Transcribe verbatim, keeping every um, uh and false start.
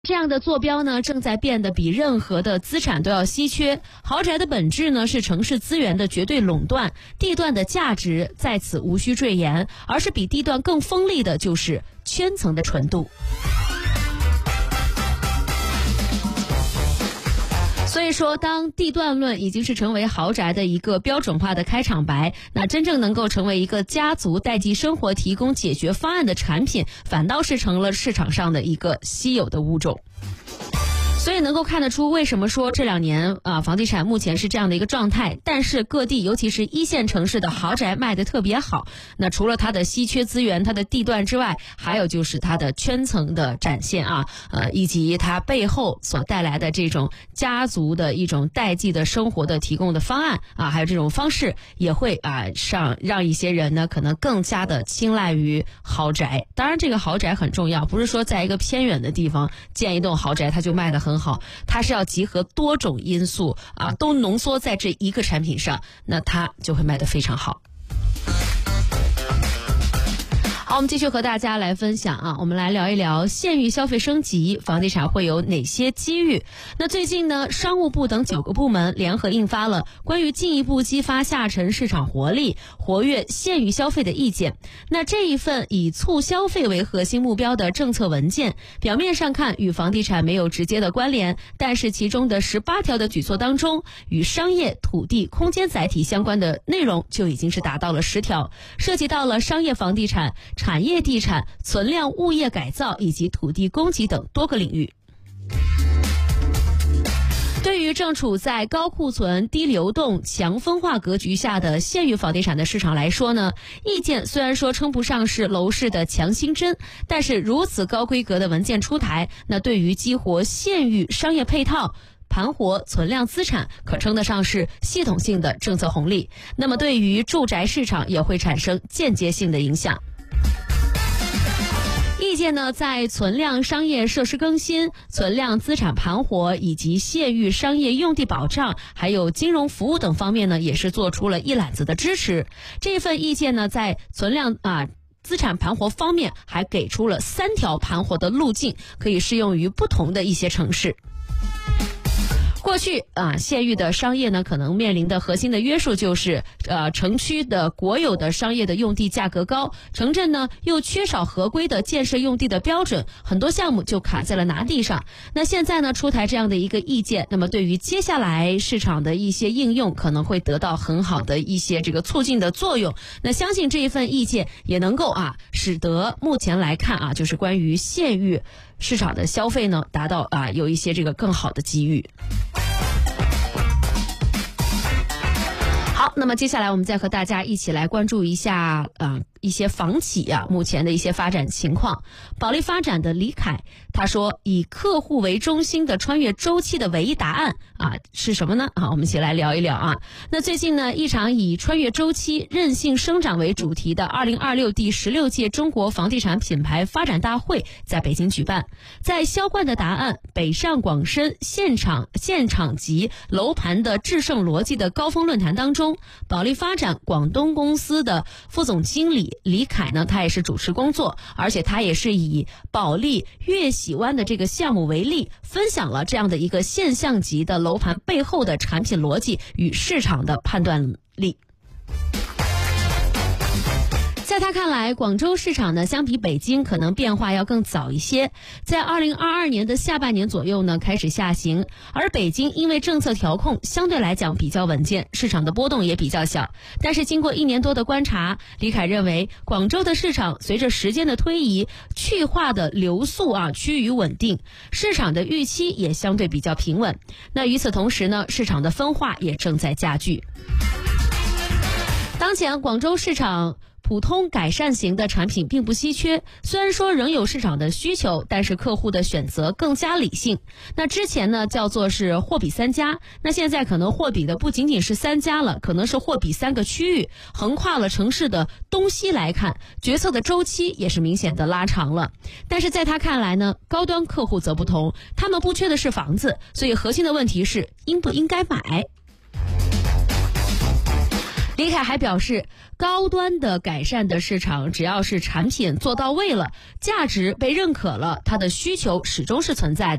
这样的坐标呢，正在变得比任何的资产都要稀缺。豪宅的本质呢，是城市资源的绝对垄断，地段的价值在此无需赘言，而是比地段更锋利的就是圈层的纯度。所以说，当地段论已经是成为豪宅的一个标准化的开场白，那真正能够成为一个家族代际生活提供解决方案的产品，反倒是成了市场上的一个稀有的物种。所以能够看得出，为什么说这两年啊，房地产目前是这样的一个状态，但是各地尤其是一线城市的豪宅卖得特别好。那除了它的稀缺资源、它的地段之外，还有就是它的圈层的展现啊，呃，以及它背后所带来的这种家族的一种代际的生活的提供的方案啊，还有这种方式，也会啊上让一些人呢可能更加的青睐于豪宅。当然，这个豪宅很重要，不是说在一个偏远的地方建一栋豪宅它就卖得很。很好，它是要集合多种因素啊，都浓缩在这一个产品上，那它就会卖得非常好。好，我们继续和大家来分享啊，我们来聊一聊县域消费升级，房地产会有哪些机遇？那最近呢，商务部等九个部门联合印发了关于进一步激发下沉市场活力、活跃县域消费的意见。那这一份以促消费为核心目标的政策文件，表面上看与房地产没有直接的关联，但是其中的十八条的举措当中，与商业、土地、空间载体相关的内容就已经是达到了十条，涉及到了商业房地产、产业地产、存量物业改造以及土地供给等多个领域。对于正处在高库存、低流动、强分化格局下的县域房地产的市场来说呢，意见虽然说称不上是楼市的强心针，但是如此高规格的文件出台，那对于激活县域商业配套、盘活存量资产，可称得上是系统性的政策红利。那么对于住宅市场也会产生间接性的影响。意见呢，在存量商业设施更新、存量资产盘活以及县域商业用地保障，还有金融服务等方面呢，也是做出了一揽子的支持。这份意见呢，在存量啊资产盘活方面，还给出了三条盘活的路径，可以适用于不同的一些城市。过去啊，县域的商业呢，可能面临的核心的约束就是，呃，城区的国有的商业的用地价格高，城镇呢又缺少合规的建设用地的标准，很多项目就卡在了拿地上。那现在呢，出台这样的一个意见，那么对于接下来市场的一些应用，可能会得到很好的一些这个促进的作用。那相信这一份意见也能够啊，使得目前来看啊，就是关于县域市场的消费呢，达到啊有一些这个更好的机遇。好，那么接下来我们再和大家一起来关注一下啊、呃、一些房企啊目前的一些发展情况。保利发展的李凯他说，以客户为中心的穿越周期的唯一答案啊是什么呢？啊，我们一起来聊一聊啊。那最近呢，一场以穿越周期、韧性生长为主题的二零二六第十六届中国房地产品牌发展大会在北京举办。在销冠的答案、北上广深现场现场级楼盘的制胜逻辑的高峰论坛当中，保利发展广东公司的副总经理李凯呢，他也是主持工作，而且他也是以保利粤喜湾的这个项目为例，分享了这样的一个现象级的楼盘背后的产品逻辑与市场的判断力。在他看来，广州市场呢，相比北京可能变化要更早一些，在二零二二年的下半年左右呢开始下行，而北京因为政策调控相对来讲比较稳健，市场的波动也比较小。但是经过一年多的观察，李凯认为广州的市场随着时间的推移，去化的流速啊趋于稳定，市场的预期也相对比较平稳。那与此同时呢，市场的分化也正在加剧。当前广州市场普通改善型的产品并不稀缺，虽然说仍有市场的需求，但是客户的选择更加理性。那之前呢叫做是货比三家，那现在可能货比的不仅仅是三家了，可能是货比三个区域，横跨了城市的东西来看，决策的周期也是明显的拉长了。但是在他看来呢，高端客户则不同，他们不缺的是房子，所以核心的问题是应不应该买。 李凯还表示，高端的改善的市场，只要是产品做到位了，价值被认可了，它的需求始终是存在的。